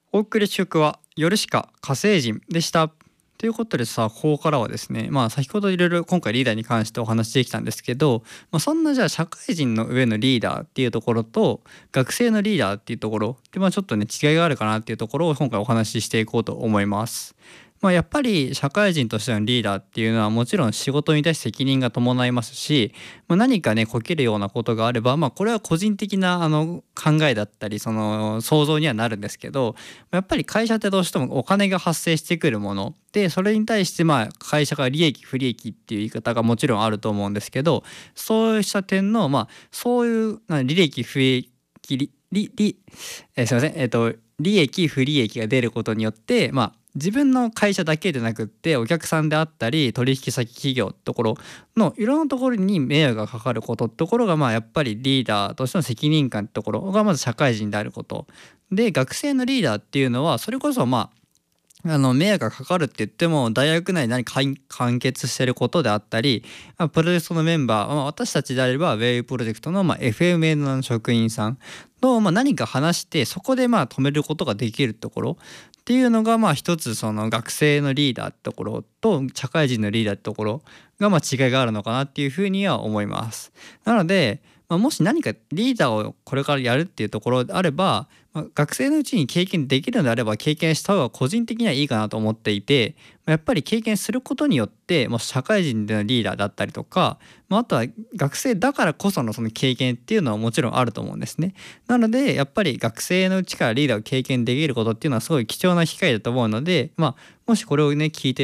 お送り曲はヨルシカ火星人でした。ということでさ、ここからはですね、先ほどいろいろ今回リーダーに関してお話できたんですけど、そんなじゃあ社会人の上のリーダーっていうところと学生のリーダーっていうところで、ちょっとね違いがあるかなっていうところを今回お話ししていこうと思います。やっぱり社会人としてのリーダーっていうのはもちろん仕事に対して責任が伴いますし、何かねこけるようなことがあれば、これは個人的な考えだったりその想像にはなるんですけど、やっぱり会社ってどうしてもお金が発生してくるもので、それに対して会社が利益不利益っていう言い方がもちろんあると思うんですけど、そうした点のそういう利益不利益すいません利益不利益が出ることによって、自分の会社だけでなくってお客さんであったり取引先企業ってところのいろんなところに迷惑がかかることってところが、やっぱりリーダーとしての責任感ってところがまず社会人であることで、学生のリーダーっていうのはそれこそ迷惑がかかるって言っても大学内に何か完結してることであったり、プロジェクトのメンバー、私たちであればウェイプロジェクトの、FMN の職員さんと、何か話してそこで止めることができるところっていうのが一つその学生のリーダーってところと社会人のリーダーってところが違いがあるのかなっていうふうには思います。なので、もし何かリーダーをこれからやるっていうところであれば、学生のうちに経験できるのであれば経験した方が個人的にはいいかなと思っていて、やっぱり経験することによって社会人でのリーダーだったりとか、あとは学生だからこそのその経験っていうのはもちろんあると思うんですね。なのでやっぱり学生のうちからリーダーを経験できることっていうのはすごい貴重な機会だと思うので、もしこれをね聞いて